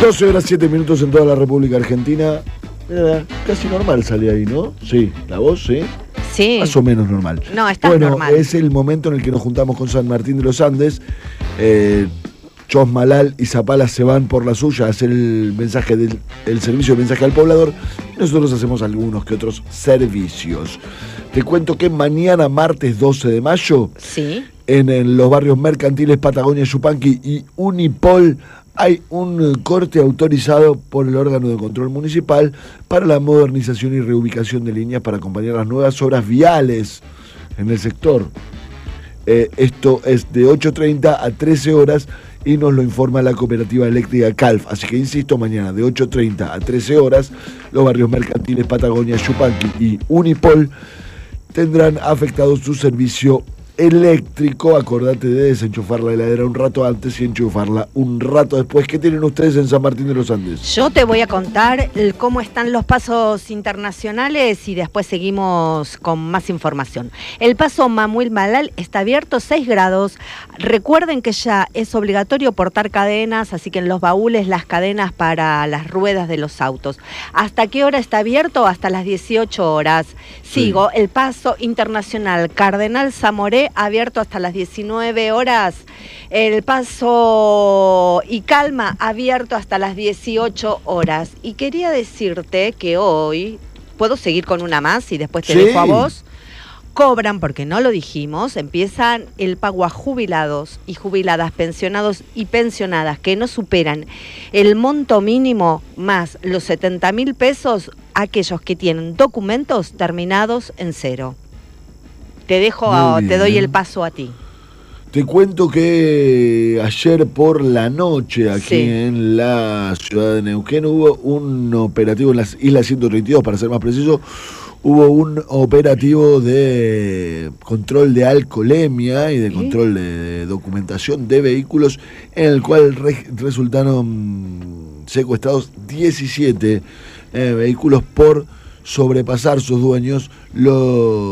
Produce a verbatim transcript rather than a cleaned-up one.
doce horas siete minutos en toda la República Argentina. Era casi normal salía ahí, ¿no? Sí, la voz, sí. Sí. Más o menos normal. No, está bueno, normal. Es el momento en el que nos juntamos con San Martín de los Andes. Eh, Chosmalal y Zapala se van por la suya a hacer el mensaje del el servicio de mensaje al poblador. Y nosotros hacemos algunos que otros servicios. Te cuento que mañana, martes doce de mayo, sí. en, en los barrios mercantiles Patagonia, Yupanqui y Unipol, hay un corte autorizado por el órgano de control municipal para la modernización y reubicación de líneas para acompañar las nuevas obras viales en el sector. Eh, esto es de ocho treinta a trece horas y nos lo informa la cooperativa eléctrica Calf. Así que insisto, mañana de ocho treinta a trece horas, los barrios mercantiles Patagonia, Yupanqui y Unipol tendrán afectado su servicio eléctrico. Acordate de desenchufar la heladera un rato antes y enchufarla un rato después. ¿Qué tienen ustedes en San Martín de los Andes? Yo te voy a contar el, cómo están los pasos internacionales y después seguimos con más información. El paso Mamuil Malal está abierto, seis grados. Recuerden que ya es obligatorio portar cadenas, así que en los baúles las cadenas para las ruedas de los autos. ¿Hasta qué hora está abierto? Hasta las dieciocho horas. Sigo, sí. El paso internacional Cardenal Zamoré abierto hasta las diecinueve horas. El paso y Calma abierto hasta las dieciocho horas. Y quería decirte que hoy, ¿puedo seguir con una más y después te sí. dejo a vos? Cobran, porque no lo dijimos, empiezan el pago a jubilados y jubiladas, pensionados y pensionadas que no superan el monto mínimo más los setenta mil pesos, aquellos que tienen documentos terminados en cero. Te dejo, a, te doy el paso a ti. Te cuento que ayer por la noche aquí sí. en la ciudad de Neuquén hubo un operativo en las Islas ciento treinta y dos, para ser más preciso, hubo un operativo de control de alcoholemia y de ¿Sí? control de documentación de vehículos, en el cual re resultaron secuestrados diecisiete eh, vehículos por sobrepasar sus dueños los